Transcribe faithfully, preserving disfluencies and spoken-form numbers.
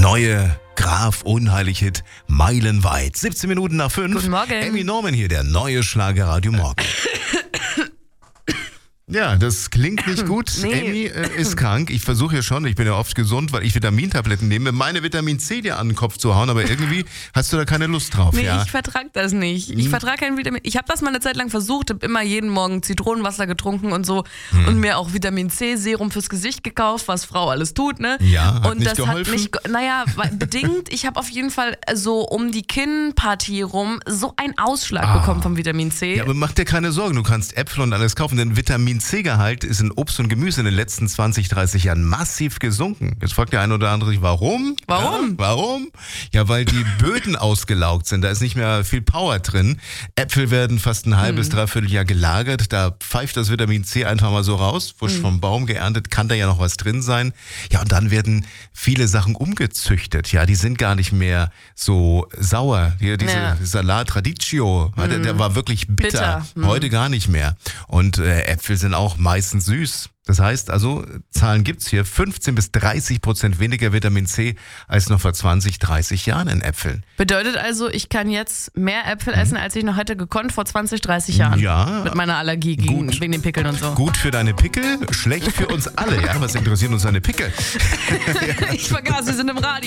neue Graf Unheilig-Hit Meilenweit. siebzehn Minuten nach fünf. Guten Morgen. Amy Norman hier, der neue Schlager-Radio Morgen. Ja, das klingt nicht gut. Nee. Amy äh, ist krank. Ich versuche ja schon, ich bin ja oft gesund, weil ich Vitamintabletten nehme, meine Vitamin C dir an den Kopf zu hauen, aber irgendwie hast du da keine Lust drauf. Nee, ja? ich vertrag das nicht. Ich Hm. vertrag kein Vitamin. Ich habe das mal eine Zeit lang versucht, habe immer jeden Morgen Zitronenwasser getrunken und so Hm. und mir auch Vitamin C Serum fürs Gesicht gekauft, was Frau alles tut, ne? Ja, hat und nicht das geholfen? hat nicht, ge- naja, weil- bedingt. Ich habe auf jeden Fall so um die Kinnpartie rum so einen Ausschlag Ah. bekommen vom Vitamin C. Ja, aber mach dir keine Sorgen, du kannst Äpfel und alles kaufen, denn Vitamin C-Gehalt ist in Obst und Gemüse in den letzten zwanzig, dreißig Jahren massiv gesunken. Jetzt fragt der eine oder andere sich, warum? Warum? Ja, warum? Ja, weil die Böden ausgelaugt sind, da ist nicht mehr viel Power drin. Äpfel werden fast ein halbes, dreiviertel Jahr gelagert, da pfeift das Vitamin C einfach mal so raus, frisch vom Baum geerntet, kann da ja noch was drin sein. Ja, und dann werden viele Sachen umgezüchtet, ja, die sind gar nicht mehr so sauer. Hier diese Ja. Salat Radicchio, der, der war wirklich bitter. Bitter. Mhm. Heute gar nicht mehr. Und äh, Äpfel sind auch meistens süß. Das heißt also, Zahlen gibt's hier, fünfzehn bis dreißig Prozent weniger Vitamin C als noch vor zwanzig, dreißig Jahren in Äpfeln. Bedeutet also, ich kann jetzt mehr Äpfel essen, als ich noch hätte gekonnt vor zwanzig, dreißig Jahren. Ja. Mit meiner Allergie gegen, Gut. wegen den Pickeln und so. Gut für deine Pickel, schlecht für uns alle. Ja, was interessieren uns deine Pickel? Ich vergaß, wir sind im Radio.